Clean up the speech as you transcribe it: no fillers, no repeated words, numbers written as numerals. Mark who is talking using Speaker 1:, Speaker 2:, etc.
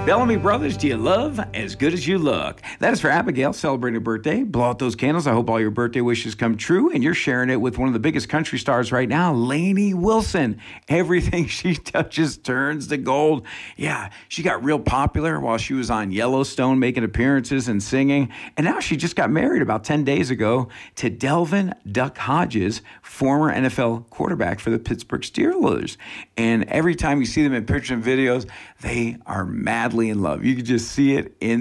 Speaker 1: Bellamy Brothers, do you love as good as you look? That is for Abigail celebrating a birthday. Blow out those candles. I hope all your birthday wishes come true. And you're sharing it with one of the biggest country stars right now, Lainey Wilson. Everything she touches turns to gold. Yeah, she got real popular while she was on Yellowstone making appearances and singing. And now she just got married about 10 days ago to Delvin Duck Hodges, former NFL quarterback for the Pittsburgh Steelers. And every time you see them in pictures and videos, they are madly in love. You can just see it in